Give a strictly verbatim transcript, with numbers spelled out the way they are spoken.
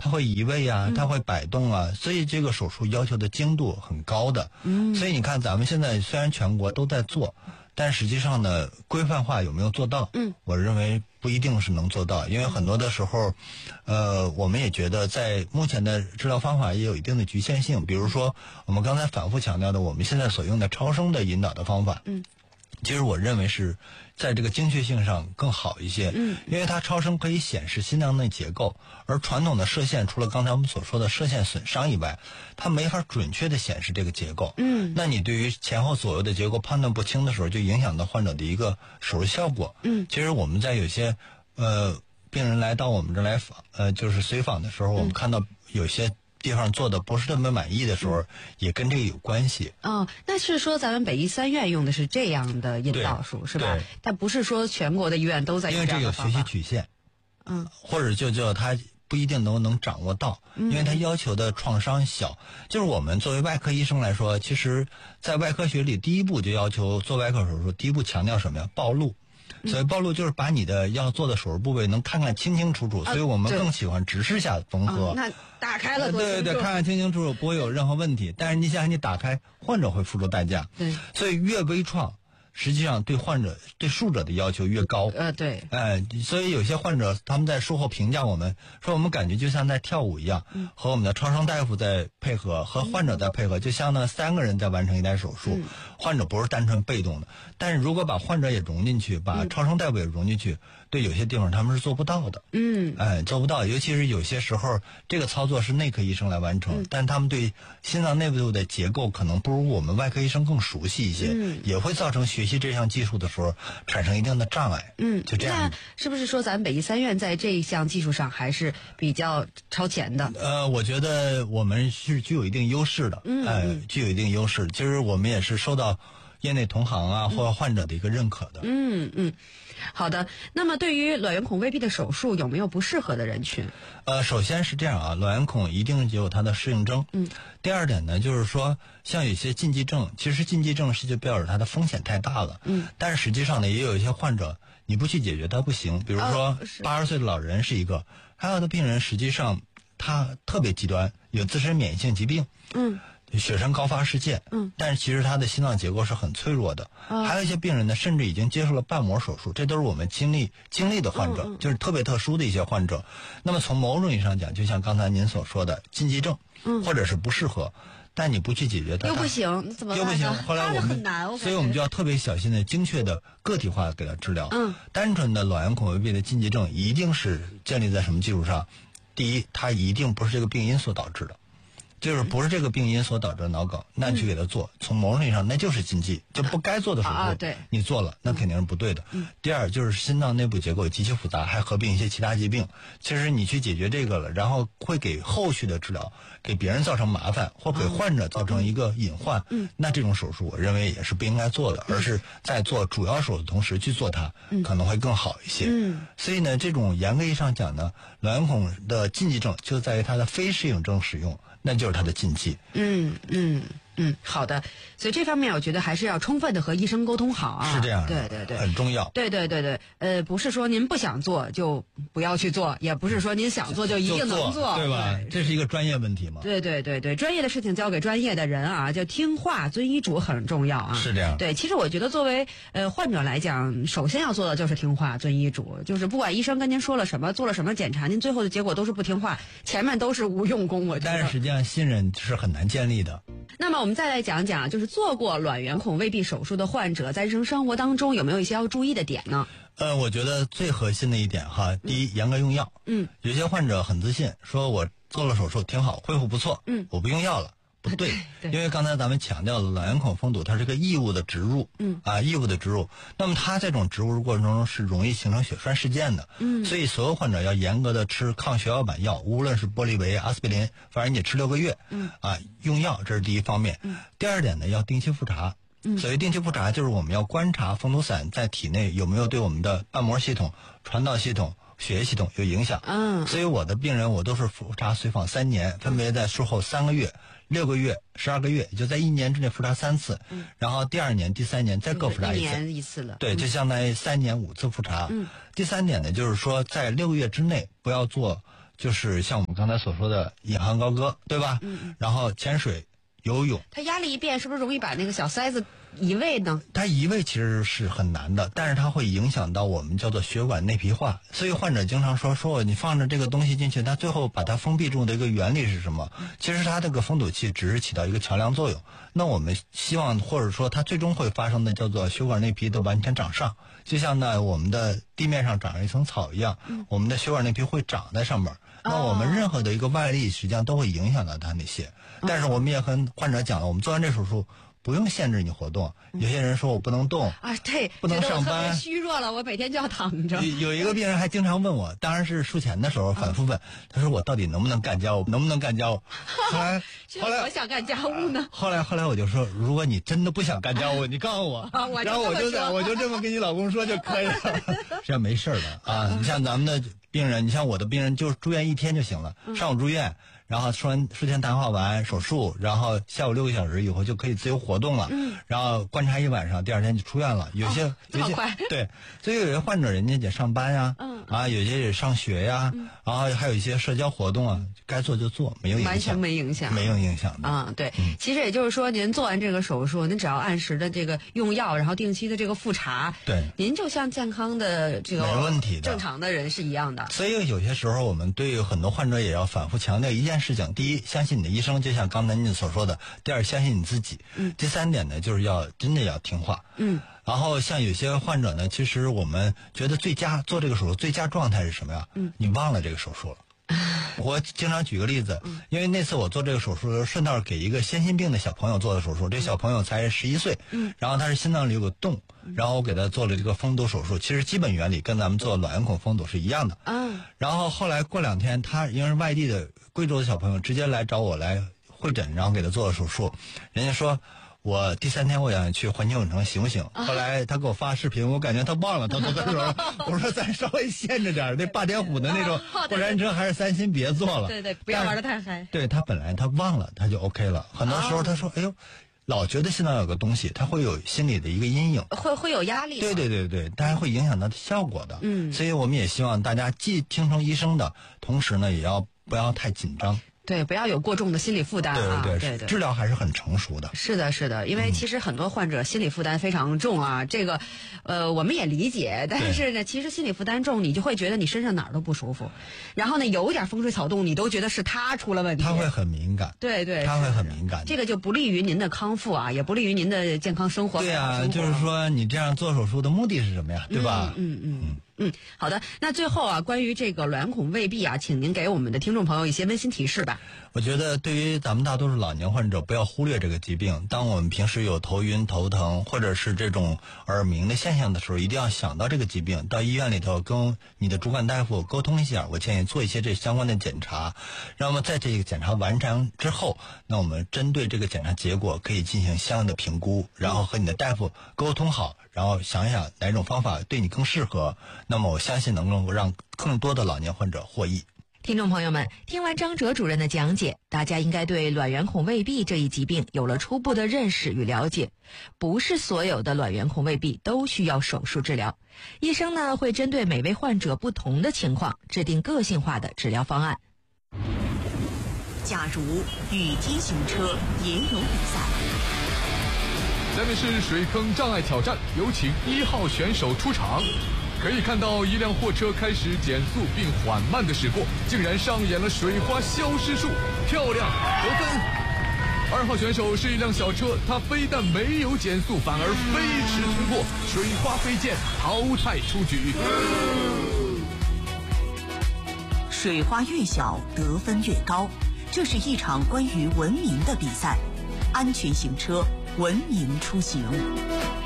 它会移位啊，它会摆动啊，所以这个手术要求的精度很高的。嗯，所以你看咱们现在虽然全国都在做，但实际上呢，规范化有没有做到？嗯，我认为不一定是能做到，因为很多的时候，呃，我们也觉得在目前的治疗方法也有一定的局限性。比如说，我们刚才反复强调的，我们现在所用的超声的引导的方法，嗯，其实我认为是在这个精确性上更好一些。嗯，因为它超声可以显示心脏内结构，而传统的射线除了刚才我们所说的射线损伤以外，它没法准确的显示这个结构。嗯，那你对于前后左右的结构判断不清的时候，就影响到患者的一个手术效果。嗯，其实我们在有些呃病人来到我们这来访呃就是随访的时候，我们看到有些地方做的不是特别满意的时候，嗯、也跟这个有关系。 哦，那是说咱们北医三院用的是这样的引导术是吧？但不是说全国的医院都在用这样的方法。 因为这有学习曲线，嗯，或者就叫他不一定能能掌握到，因为他要求的创伤小。嗯、就是我们作为外科医生来说，其实在外科学里，第一步就要求做外科手术，第一步强调什么呀？暴露。所以暴露就是把你的要做的手术部位能看看清清楚楚，所以我们更喜欢直视下缝合。 啊、那打开了多清楚， 对对对，看看清清楚楚，不会有任何问题。但是你想想，你打开，患者会付出代价。 对， 所以越微创，实际上对患者对术者的要求越高。 呃，对， 哎、呃，所以有些患者他们在术后评价我们说，我们感觉就像在跳舞一样，嗯、和我们的超声大夫在配合，和患者在配合，就像那三个人在完成一台手术。嗯、患者不是单纯被动的，但是如果把患者也融进去，把超声大夫也融进去，嗯、对有些地方他们是做不到的。嗯，哎，做不到，尤其是有些时候这个操作是内科医生来完成，嗯、但他们对心脏内部的结构可能不如我们外科医生更熟悉一些，嗯、也会造成学习这项技术的时候产生一定的障碍。 嗯， 就这样。 那是不是说咱们北医三院在这一项技术上还是比较超前的？ 呃，我觉得我们是具有一定优势的，嗯、哎，具有一定优势。其实我们也是受到业内同行啊或者患者的一个认可的。 嗯嗯，好的。那么对于卵圆孔未闭的手术，有没有不适合的人群？ 呃，首先是这样啊，卵圆孔一定有它的适应症。嗯。第二点呢，就是说像有些禁忌症，其实禁忌症是就表示它的风险太大了。嗯。但是实际上呢，也有一些患者你不去解决它不行，比如说八十岁的老人是一个，还有的病人实际上他特别极端，有自身免疫性疾病。嗯。血栓高发事件，嗯，但是其实他的心脏结构是很脆弱的。哦、还有一些病人呢，甚至已经接受了瓣膜手术，这都是我们经历经历的患者，嗯、就是特别特殊的一些患者。那么从某种意义上讲，就像刚才您所说的禁忌症，嗯，或者是不适合，但你不去解决它， 又不行，怎么办？ 又不行。后来我们很难，我所以我们就要特别小心的、精确的、个体化的给他治疗。嗯，单纯的卵圆孔未闭的禁忌症，一定是建立在什么基础上？第一，它一定不是这个病因所导致的。就是不是这个病因所导致的脑梗，那你去给他做，嗯、从某种意义上那就是禁忌，就不该做的手术， 啊、对， 你做了那肯定是不对的。嗯、第二就是心脏内部结构极其复杂，还合并一些其他疾病。其实你去解决这个了，然后会给后续的治疗给别人造成麻烦，或给患者造成一个隐患。嗯、那这种手术我认为也是不应该做的，而是在做主要手术的同时去做它，嗯、可能会更好一些。嗯、所以呢，这种严格意义上讲呢，卵圆孔的禁忌症就在于它的非适应症使用。那就是它的禁忌。 嗯嗯嗯，好的。所以这方面我觉得还是要充分的和医生沟通好啊。 是这样的， 对对对， 很重要。 对对对对，呃，不是说您不想做就不要去做，也不是说您想做就一定能做， 对吧？ 对， 这是一个专业问题嘛。 对对对对，专业的事情交给专业的人啊，就听话遵医嘱很重要啊。 是这样。 对，其实我觉得作为呃患者来讲，首先要做的就是听话遵医嘱，就是不管医生跟您说了什么，做了什么检查，您最后的结果都是不听话，前面都是无用功。我觉得。 但是实际上信任是很难建立的。 那么我们再来讲讲，就是做过卵圆孔未闭手术的患者在日常生活当中有没有一些要注意的点呢？ 呃，我觉得最核心的一点哈，第一，严格用药。嗯，有些患者很自信，说我做了手术挺好，恢复不错，嗯，我不用药了。不对， 对， 因为刚才咱们强调了卵圆孔封堵，它是个异物的植入，嗯啊，异物的植入。那么它这种植入过程中是容易形成血栓事件的，嗯，所以所有患者要严格的吃抗血小板药，无论是玻利维、阿司匹林，反正你吃六个月，嗯啊，用药这是第一方面。嗯，第二点呢，要定期复查。嗯，所谓定期复查，就是我们要观察封堵散在体内有没有对我们的瓣膜系统、传导系统、血液系统有影响。嗯，所以我的病人我都是复查随访三年，分别在术后三个月、六个月、十二个月，也就在一年之内复查三次。嗯，然后第二年、第三年再各复查一次。 一年一次了。 对，就相当于三年五次复查。嗯，第三点呢，就是说在六个月之内不要做就是像我们刚才所说的引吭高歌，对吧？嗯。然后潜水、游泳。 他压力一变，是不是容易把那个小塞子移位呢？ 它移位其实是很难的，但是它会影响到我们叫做血管内皮化，所以患者经常说说你放着这个东西进去，它最后把它封闭住的一个原理是什么？其实它这个封堵器只是起到一个桥梁作用。那我们希望或者说它最终会发生的叫做血管内皮的完全长上，就像呢我们的地面上长了一层草一样，嗯、我们的血管内皮会长在上面。那我们任何的一个外力实际上都会影响到它那些，但是我们也跟患者讲了，我们做完这手术不用限制你活动。有些人说我不能动啊，对， 不能上班， 虚弱了，我每天就要躺着。 有一个病人还经常问我，当然是术前的时候反复问，他说我到底能不能干家务，能不能干家务？后来后来我想干家务呢。 后来后来我就说，如果你真的不想干家务，你告诉我， 啊、我然后我就在我就这么跟你老公说就可以了，这样没事的啊。你像咱们的病人，你像我的病人，就是住院一天就行了，上午住院。然后说完术前谈话完手术，然后下午六个小时以后就可以自由活动了。嗯，然后观察一晚上，第二天就出院了。有些、 哦、这么快？ 对，所以有些患者人家得上班呀，嗯啊，有些也上学呀，嗯、然后还有一些社交活动啊，该做就做，没有影响， 完全没影响， 没有影响的啊。对、嗯，其实也就是说，您做完这个手术，您只要按时的这个用药，然后定期的这个复查， 对， 您就像健康的这个没问题的正常的人是一样的。 所以有些时候我们对很多患者也要反复强调一件事情：第一，相信你的医生，就像刚才您所说的；第二，相信你自己。嗯。第三点呢，就是要真的要听话。嗯。然后像有些患者呢，其实我们觉得最佳做这个手术最佳状态是什么呀？嗯。你忘了这个手术了。我经常举个例子，因为那次我做这个手术的时候，顺道给一个先心病的小朋友做的手术。这小朋友才十一岁，嗯，然后他是心脏里有个洞，然后我给他做了这个封堵手术。其实基本原理跟咱们做卵圆孔封堵是一样的。嗯，然后后来过两天，他因为是外地的贵州的小朋友，直接来找我来会诊，然后给他做了手术。人家说，我第三天我想去环球影城行不行？后来他给我发视频，我感觉他忘了他做的时候，我说咱稍微限制点，那霸天虎的那种过山车还是三星别做了。 对对，不要玩的太嗨。 对，他本来他忘了，他就 OK 了。很多时候他说，哎呦，老觉得心脏有个东西，他会有心理的一个阴影， 会会有压力。 对对对对，当然会影响他的效果的。嗯，所以我们也希望大家既听从医生的，同时呢，也要不要太紧张。 对，不要有过重的心理负担啊！ 对对对， 治疗还是很成熟的。 是的，是的，因为其实很多患者心理负担非常重啊，这个，呃，我们也理解。但是呢，其实心理负担重，你就会觉得你身上哪儿都不舒服，然后呢，有一点风吹草动，你都觉得是他出了问题。 他会很敏感。 对对， 他会很敏感。 这个就不利于您的康复啊，也不利于您的健康生活。 对啊，就是说你这样做手术的目的是什么呀？对吧？ 嗯嗯嗯。嗯嗯，好的。那最后啊，关于这个卵圆孔未闭啊，请您给我们的听众朋友一些温馨提示吧。 我觉得对于咱们大多数老年患者，不要忽略这个疾病。当我们平时有头晕、头疼，或者是这种耳鸣的现象的时候，一定要想到这个疾病，到医院里头跟你的主管大夫沟通一下。我建议做一些这相关的检查。那么在这个检查完成之后，那我们针对这个检查结果可以进行相应的评估，然后和你的大夫沟通好，然后想一想哪种方法对你更适合。那么我相信能够让更多的老年患者获益。 听众朋友们，听完张哲主任的讲解，大家应该对卵圆孔未闭这一疾病有了初步的认识与了解。不是所有的卵圆孔未闭都需要手术治疗，医生呢会针对每位患者不同的情况，制定个性化的治疗方案。 假如雨天行车也有比赛。 下面是水坑障碍挑战，有请一号选手出场。可以看到一辆货车开始减速并缓慢的驶过，竟然上演了水花消失术，漂亮，得分。二号选手是一辆小车，它非但没有减速，反而飞驰通过，水花飞溅，淘汰出局。 水花越小，得分越高，这是一场关于文明的比赛，安全行车，文明出行。